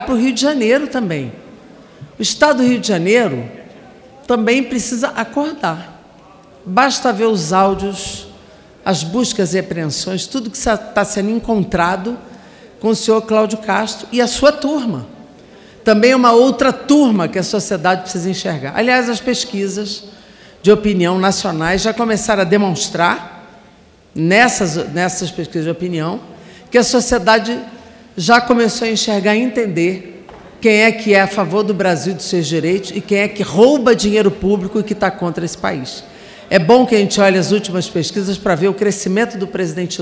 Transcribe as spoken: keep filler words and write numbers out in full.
para o Rio de Janeiro também. O Estado do Rio de Janeiro também precisa acordar. Basta ver os áudios, as buscas e apreensões, tudo que está sendo encontrado com o senhor Cláudio Castro e a sua turma. Também uma outra turma que a sociedade precisa enxergar. Aliás, as pesquisas de opinião nacionais já começaram a demonstrar, nessas, nessas pesquisas de opinião, que a sociedade já começou a enxergar e entender quem é que é a favor do Brasil e dos seus direitos e quem é que rouba dinheiro público e que está contra esse país. É bom que a gente olhe as últimas pesquisas para ver o crescimento do presidente